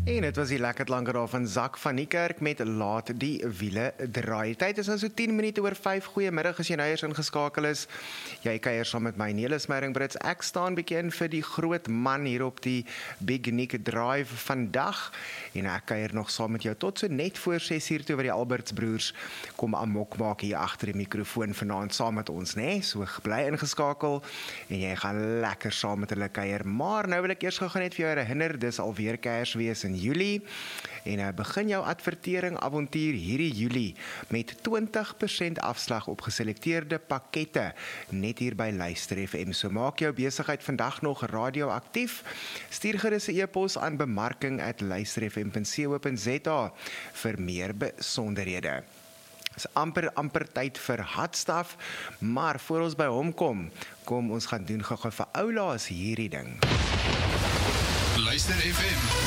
En dit was die lekker lange daar van Zak van Niekerk met Laat die wiele draai. Tyd is nou so 10 minute oor 5. Goeiemiddag as jy nou eers ingeskakel is. Jy kuier saam met my Nelis Meiring-Brits. Ek staan bietjie in vir die groot man hier op die Big Nick Drive vandag. En ek kuier nog saam met jou tot so net voor 6:00 toe, waar die Alberts broers kom amok maak hier agter die mikrofoon vanaand saam met ons, né? So bly ingeskakel en jy gaan lekker saam met hulle kuier. Maar nou wil ek eers gou net vir jou herinner, dis alweer Kersfees in Julie en begin jou advertering avontuur hierdie Julie met 20% afslag op geselekteerde pakkette net hier by Luister FM. So maak jou besigheid vandag nog radioaktief. Stuur gerus 'n e-pos aan bemarking@luisterfm.co.za vir meer besonderhede. Dis amper tyd vir Hotstuff, maar voor ons by hom kom ons gaan doen gou vir oulaas hierdie ding. Luister FM